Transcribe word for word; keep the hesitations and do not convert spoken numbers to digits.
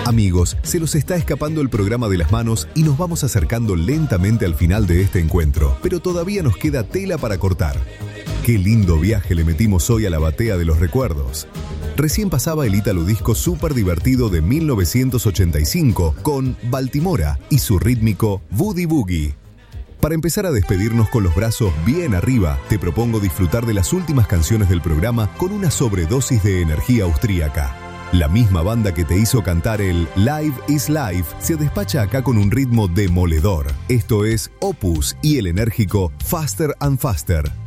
Amigos, se nos está escapando el programa de las manos y nos vamos acercando lentamente al final de este encuentro, pero todavía nos queda tela para cortar. Qué lindo viaje le metimos hoy a la batea de los recuerdos. Recién pasaba el ítalo disco súper divertido de mil novecientos ochenta y cinco con Baltimora y su rítmico Boogie Boogie. Para empezar a despedirnos con los brazos bien arriba, te propongo disfrutar de las últimas canciones del programa con una sobredosis de energía austríaca. La misma banda que te hizo cantar el Live is Life se despacha acá con un ritmo demoledor. Esto es Opus y el enérgico Faster and Faster.